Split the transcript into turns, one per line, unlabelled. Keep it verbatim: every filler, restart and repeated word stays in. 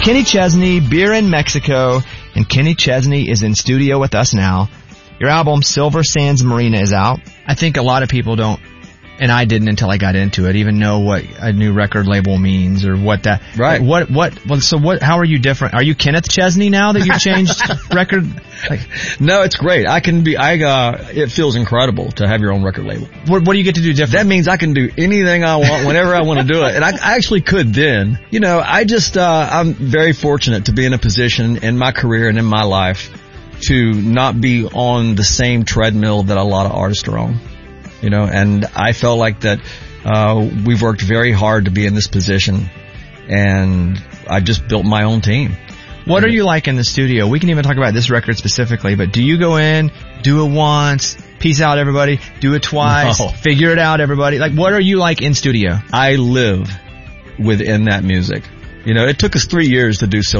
Kenny Chesney, Beer in Mexico, and Kenny Chesney is in studio with us now. Your album, Silver Sands Marina, is out. I think a lot of people don't, and I didn't until I got into it, even know what a new record label means or what that.
Right.
What, what, what, so what, how are you different? Are you Kenneth Chesney now that you've changed record? Like,
no, it's great. I can be, I, uh, it feels incredible to have your own record label.
What, what do you get to do different?
That means I can do anything I want whenever I want to do it. And I, I actually could then. You know, I just, uh, I'm very fortunate to be in a position in my career and in my life to not be on the same treadmill that a lot of artists are on. You know, and I felt like that, uh, we've worked very hard to be in this position, and I just built my own team.
What are you like in the studio? We can even talk about this record specifically, but do you go in, do it once, peace out everybody, do it twice,
No.
figure it out everybody? Like, what are you like in studio?
I live within that music. You know, it took us three years to do so